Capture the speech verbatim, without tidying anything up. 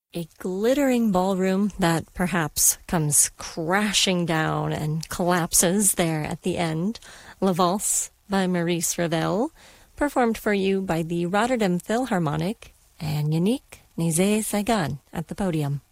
A glittering ballroom that perhaps comes crashing down and collapses there at the end. La Valse by Maurice Ravel, performed for you by the Rotterdam Philharmonic, and Yannick Nézet-Séguin at the podium.